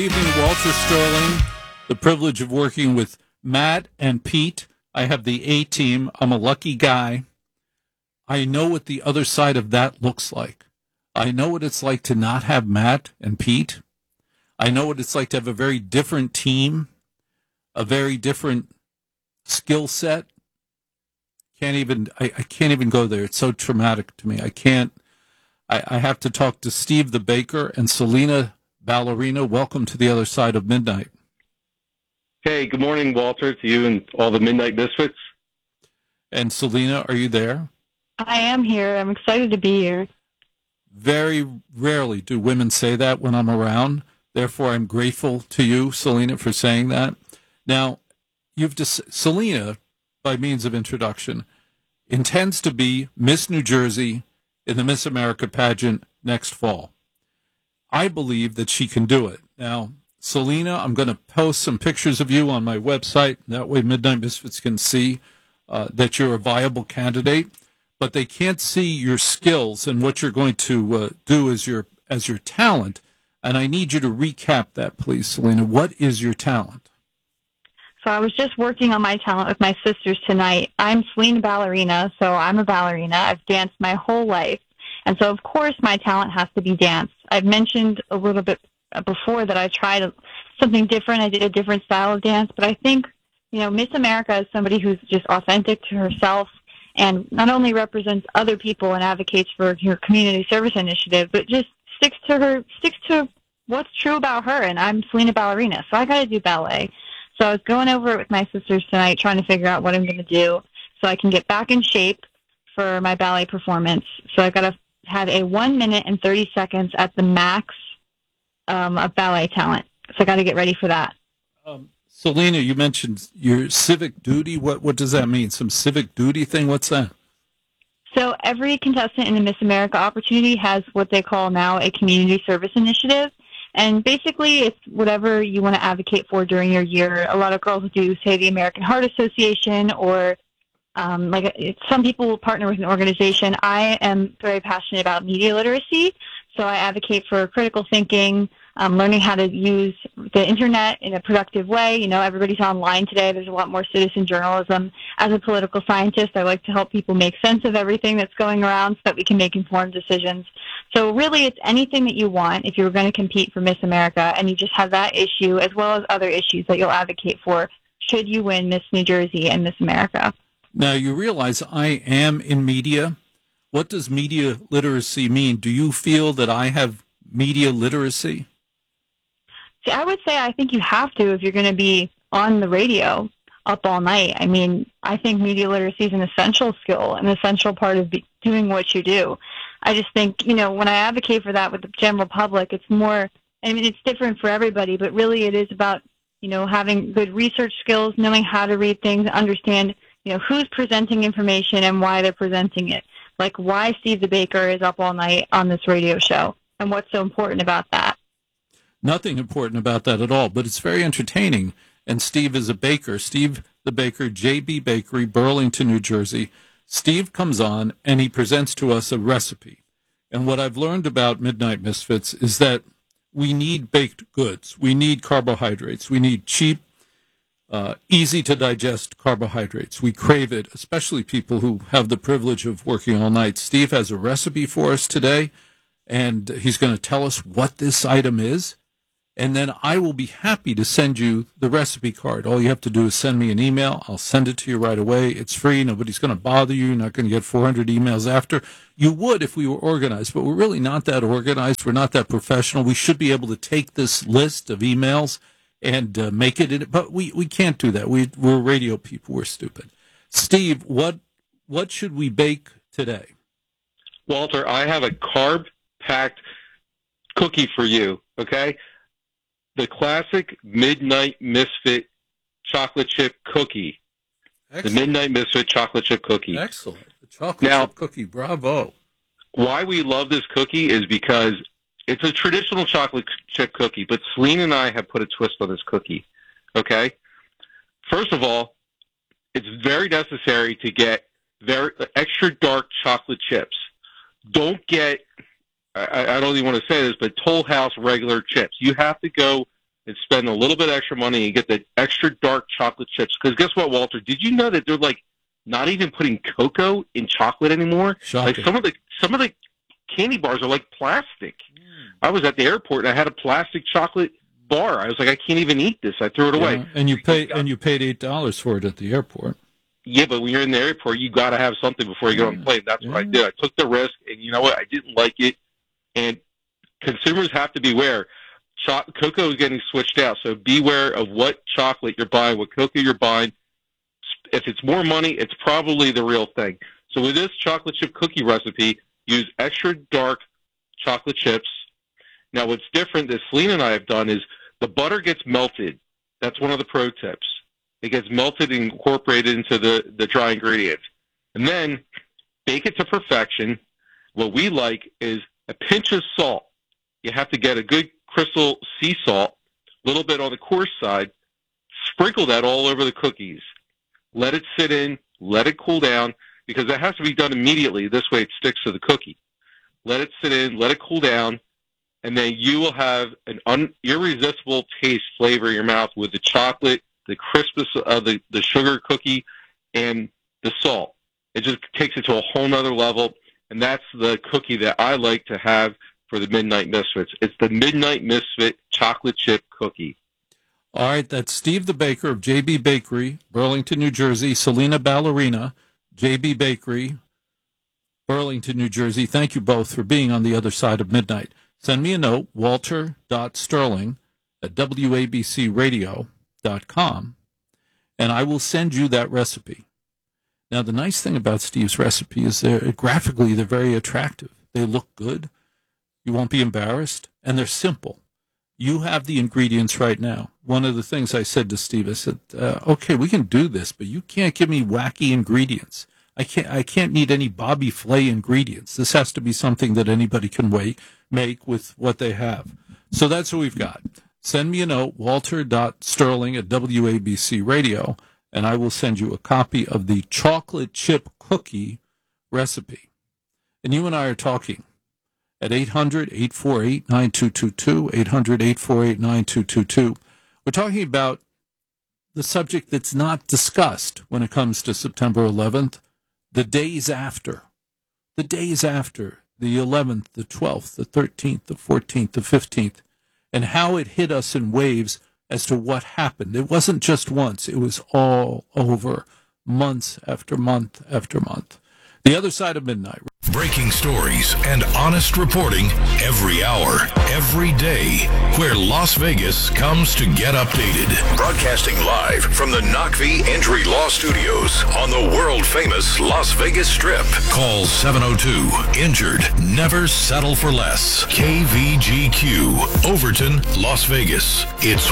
Evening, Walter Sterling. The privilege of working with Matt and Pete. I have the A team. I'm a lucky guy. I know what the other side of that looks like. I know what it's like to not have Matt and Pete. I know what it's like to have a very different team, a very different skill set. I can't even go there. It's so traumatic to me. I have to talk to Steve the Baker and Selena Ballerina. Welcome to the other side of midnight. Hey, good morning, Walter, to you and all the Midnight Misfits. And Selena, are you there? I am here. I'm excited to be here. Very rarely do women say that when I'm around. Therefore, I'm grateful to you, Selena, for saying that. Now, Selena, by means of introduction, intends to be Miss New Jersey in the Miss America pageant next fall. I believe that she can do it. Now, Selena, I'm going to post some pictures of you on my website. That way Midnight Misfits can see that you're a viable candidate. But they can't see your skills and what you're going to do as your talent. And I need you to recap that, please, Selena. What is your talent? So I was just working on my talent with my sisters tonight. I'm Selena Ballerina, so I'm a ballerina. I've danced my whole life. And so, of course, my talent has to be dance. I've mentioned a little bit before that I tried something different. I did a different style of dance. But I think, Miss America is somebody who's just authentic to herself and not only represents other people and advocates for her community service initiative, but just sticks to what's true about her. And I'm Selena Ballerina, so I got to do ballet. So I was going over it with my sisters tonight, trying to figure out what I'm going to do so I can get back in shape for my ballet performance. So I got to have a 1 minute and 30 seconds at the max of ballet talent. So I got to get ready for that. Selena, you mentioned your civic duty. What does that mean? Some civic duty thing? What's that? So every contestant in the Miss America opportunity has what they call now a community service initiative. And basically, it's whatever you want to advocate for during your year. A lot of girls do, say, the American Heart Association, or some people will partner with an organization. I am very passionate about media literacy, so I advocate for critical thinking, learning how to use the internet in a productive way. Everybody's online today. There's a lot more citizen journalism. As a political scientist, I like to help people make sense of everything that's going around so that we can make informed decisions. So really, it's anything that you want if you were going to compete for Miss America, and you just have that issue as well as other issues that you'll advocate for should you win Miss New Jersey and Miss America. Now, you realize I am in media. What does media literacy mean? Do you feel that I have media literacy? See, I would say I think you have to if you're going to be on the radio up all night. I mean, I think media literacy is an essential skill, an essential part of doing what you do. I just think, when I advocate for that with the general public, it's more, it's different for everybody, but really it is about, having good research skills, knowing how to read things, understand, who's presenting information and why they're presenting it. Like why Steve the Baker is up all night on this radio show and what's so important about that. Nothing important about that at all, but it's very entertaining. And Steve is a baker. Steve the Baker, JB Bakery, Burlington, New Jersey. Steve comes on and he presents to us a recipe. And what I've learned about Midnight Misfits is that we need baked goods. We need carbohydrates. We need cheap, easy to digest carbohydrates. We crave it, especially people who have the privilege of working all night. Steve has a recipe for us today, and he's going to tell us what this item is. And then I will be happy to send you the recipe card. All you have to do is send me an email. I'll send it to you right away. It's free. Nobody's going to bother you. You're not going to get 400 emails after. You would if we were organized, but we're really not that organized. We're not that professional. We should be able to take this list of emails and make it in it. But we can't do that. We're radio people. We're stupid. Steve, what should we bake today? Walter, I have a carb-packed cookie for you, okay? The classic Midnight Misfit chocolate chip cookie. Excellent. The Midnight Misfit chocolate chip cookie. Excellent. The chocolate chip cookie. Bravo. Why we love this cookie is because it's a traditional chocolate chip cookie, but Selena and I have put a twist on this cookie, okay? First of all, it's very necessary to get very extra dark chocolate chips. Don't get, I don't even want to say this, but Toll House regular chips. You have to go and spend a little bit extra money and get the extra dark chocolate chips. Because guess what, Walter? Did you know that they're like not even putting cocoa in chocolate anymore? Shocking. Like some of the candy bars are like plastic. I was at the airport and I had a plastic chocolate bar. I was like, I can't even eat this. I threw it away. Yeah, and you paid $8 for it at the airport. Yeah, but when you're in the airport, you got to have something before you get on the plane. That's what I did. I took the risk, and you know what? I didn't like it. And consumers have to beware. Cocoa is getting switched out, so beware of what chocolate you're buying, what cocoa you're buying. If it's more money, it's probably the real thing. So with this chocolate chip cookie recipe, use extra dark chocolate chips. Now, what's different that Celine and I have done is the butter gets melted. That's one of the pro tips. It gets melted and incorporated into the dry ingredients. And then bake it to perfection. What we like is a pinch of salt. You have to get a good crystal sea salt, a little bit on the coarse side. Sprinkle that all over the cookies. Let it sit in. Let it cool down, because that has to be done immediately. This way it sticks to the cookie. Let it sit in. Let it cool down. And then you will have an irresistible taste, flavor in your mouth with the chocolate, the crispness of the sugar cookie, and the salt. It just takes it to a whole nother level, and that's the cookie that I like to have for the Midnight Misfits. It's the Midnight Misfit chocolate chip cookie. All right, that's Steve the Baker of JB Bakery, Burlington, New Jersey. Selena Ballerina, JB Bakery, Burlington, New Jersey. Thank you both for being on the other side of midnight. Send me a note, walter.sterling@wabcradio.com, and I will send you that recipe. Now, the nice thing about Steve's recipe is graphically they're very attractive. They look good. You won't be embarrassed, and they're simple. You have the ingredients right now. One of the things I said to Steve, I said, okay, we can do this, but you can't give me wacky ingredients. I can't need any Bobby Flay ingredients. This has to be something that anybody can make with what they have. So that's what we've got. Send me a note, walter.sterling@wabcradio, and I will send you a copy of the chocolate chip cookie recipe. And you and I are talking at 800-848-9222, 800-848-9222. We're talking about the subject that's not discussed when it comes to September 11th, the days after. The days after, the 11th, the 12th, the 13th, the 14th, the 15th, and how it hit us in waves as to what happened. It wasn't just once. It was all over, months after month after month. The other side of midnight. Breaking stories and honest reporting every hour, every day, where Las Vegas comes to get updated. Broadcasting live from the Knockvee Injury Law Studios on the world-famous Las Vegas Strip. Call 702-INJURED. Never settle for less. KVGQ, Overton, Las Vegas. It's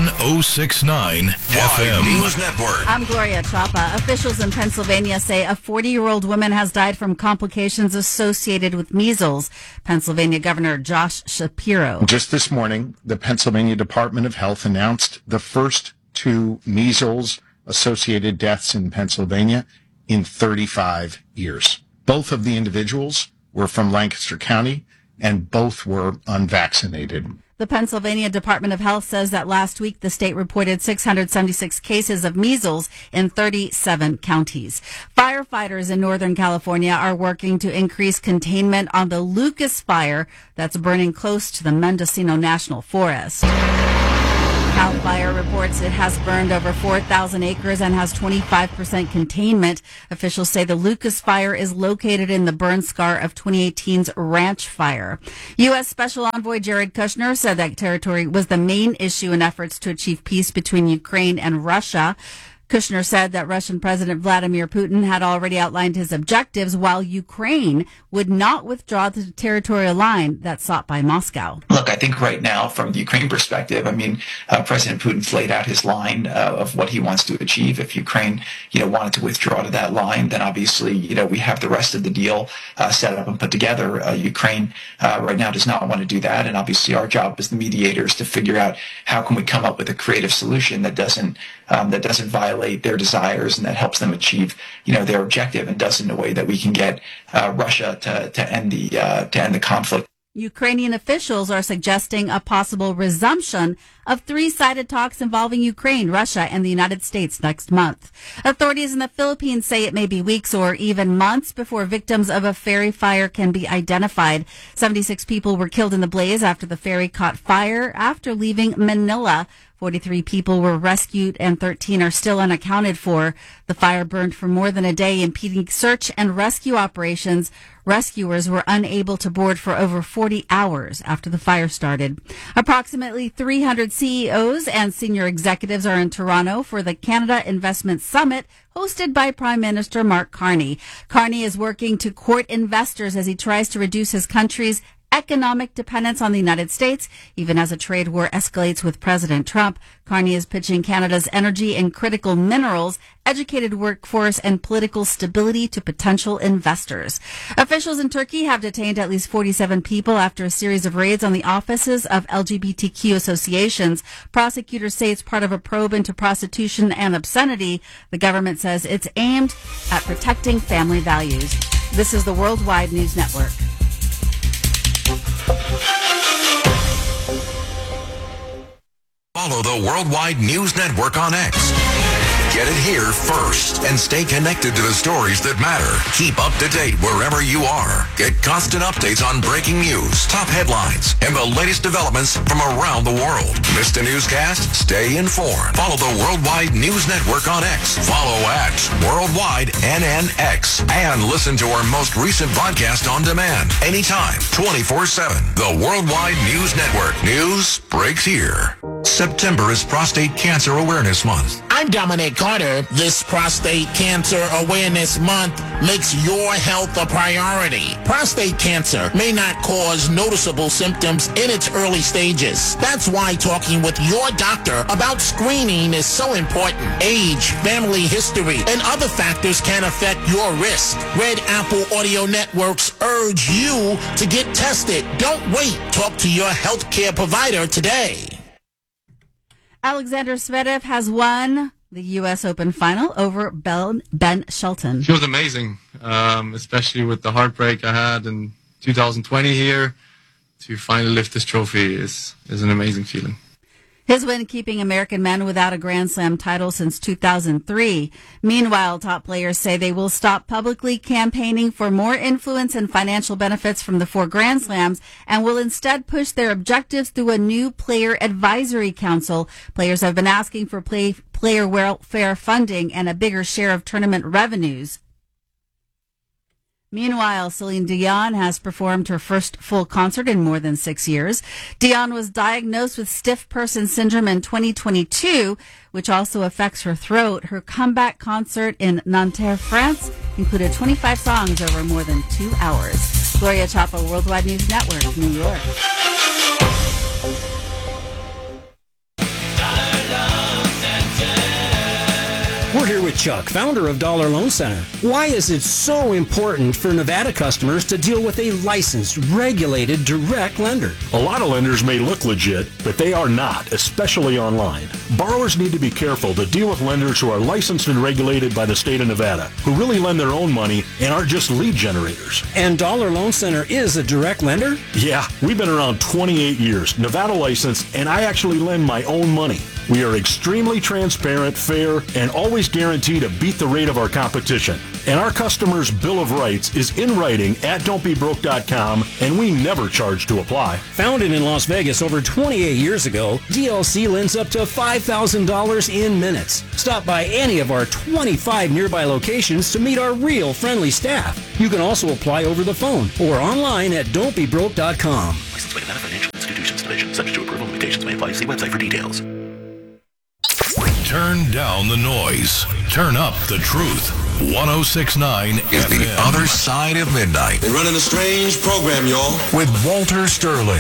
1069 FM. News Network. I'm Gloria Chapa. Officials in Pennsylvania say a 40-year-old woman has died from complications associated with measles. Pennsylvania Governor Josh Shapiro. Just this morning, the Pennsylvania Department of Health announced the first 2 measles-associated deaths in Pennsylvania in 35 years. Both of the individuals were from Lancaster County, and both were unvaccinated. The Pennsylvania Department of Health says that last week the state reported 676 cases of measles in 37 counties. Firefighters in Northern California are working to increase containment on the Lucas Fire that's burning close to the Mendocino National Forest. CAL FIRE reports it has burned over 4,000 acres and has 25% containment. Officials say the Lucas Fire is located in the burn scar of 2018's Ranch Fire. U.S. Special Envoy Jared Kushner said that territory was the main issue in efforts to achieve peace between Ukraine and Russia. Kushner said that Russian President Vladimir Putin had already outlined his objectives, while Ukraine would not withdraw the territorial line that's sought by Moscow. Look, I think right now, from the Ukraine perspective, President Putin's laid out his line of what he wants to achieve. If Ukraine, wanted to withdraw to that line, then obviously, we have the rest of the deal set up and put together. Ukraine right now does not want to do that, and obviously our job as the mediators to figure out how can we come up with a creative solution that doesn't violate their desires and that helps them achieve, their objective, and does it in a way that we can get Russia to end the conflict. Ukrainian officials are suggesting a possible resumption of three-sided talks involving Ukraine, Russia, and the United States next month. Authorities in the Philippines say it may be weeks or even months before victims of a ferry fire can be identified. 76 people were killed in the blaze after the ferry caught fire after leaving Manila. 43 people were rescued and 13 are still unaccounted for. The fire burned for more than a day, impeding search and rescue operations. Rescuers were unable to board for over 40 hours after the fire started. Approximately 300 CEOs and senior executives are in Toronto for the Canada Investment Summit hosted by Prime Minister Mark Carney. Carney is working to court investors as he tries to reduce his country's economic dependence on the United States, even as a trade war escalates with President Trump. Carney is pitching Canada's energy and critical minerals, educated workforce, and political stability to potential investors. Officials in Turkey have detained at least 47 people after a series of raids on the offices of LGBTQ associations. Prosecutors say it's part of a probe into prostitution and obscenity. The government says it's aimed at protecting family values. This is the Worldwide News Network. Follow the Worldwide News Network on X. Get it here first and stay connected to the stories that matter. Keep up to date wherever you are. Get constant updates on breaking news, top headlines, and the latest developments from around the world. Missed a newscast? Stay informed. Follow the Worldwide News Network on X. Follow at Worldwide NNX. And listen to our most recent broadcast on demand. Anytime, 24/7. The Worldwide News Network. News breaks here. September is Prostate Cancer Awareness Month. I'm Dominic Carter. This Prostate Cancer Awareness Month makes your health a priority. Prostate cancer may not cause noticeable symptoms in its early stages. That's why talking with your doctor about screening is so important. Age, family history, and other factors can affect your risk. Red Apple Audio Networks urge you to get tested. Don't wait. Talk to your healthcare provider today. Alexander Zverev has won the U.S. Open final over Ben Shelton. Feels amazing, especially with the heartbreak I had in 2020 here. To finally lift this trophy is an amazing feeling. His win keeping American men without a Grand Slam title since 2003. Meanwhile, top players say they will stop publicly campaigning for more influence and financial benefits from the 4 Grand Slams and will instead push their objectives through a new player advisory council. Players have been asking for player welfare funding and a bigger share of tournament revenues. Meanwhile, Celine Dion has performed her first full concert in more than 6 years. Dion was diagnosed with stiff person syndrome in 2022, which also affects her throat. Her comeback concert in Nanterre, France, included 25 songs over more than 2 hours. Gloria Chapa, Worldwide News Network, New York. We're here with Chuck, founder of Dollar Loan Center. Why is it so important for Nevada customers to deal with a licensed, regulated, direct lender? A lot of lenders may look legit, but they are not, especially online. Borrowers need to be careful to deal with lenders who are licensed and regulated by the state of Nevada, who really lend their own money and are just lead generators. And Dollar Loan Center is a direct lender? Yeah, we've been around 28 years, Nevada licensed, and I actually lend my own money. We are extremely transparent, fair, and always guarantee to beat the rate of our competition. And our customers' Bill of Rights is in writing at don'tbebroke.com, and we never charge to apply. Founded in Las Vegas over 28 years ago, DLC lends up to $5,000 in minutes. Stop by any of our 25 nearby locations to meet our real friendly staff. You can also apply over the phone or online at don'tbebroke.com. Licensed by Nevada Financial Institutions Division. Subject to approval, limitations may apply. See website for details. Turn down the noise. Turn up the truth. 106.9 is the other side of midnight. They're running a strange program, y'all. With Walter Sterling.